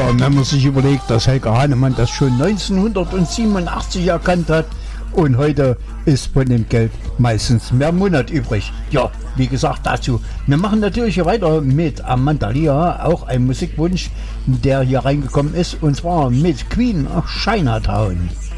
Und wenn man sich überlegt, dass Helga Hannemann das schon 1987 erkannt hat und heute ist von dem Geld meistens mehr Monat übrig. Ja, wie gesagt dazu. Wir machen natürlich weiter mit Amanda Lear, auch ein Musikwunsch, der hier reingekommen ist, und zwar mit Queen of Chinatown.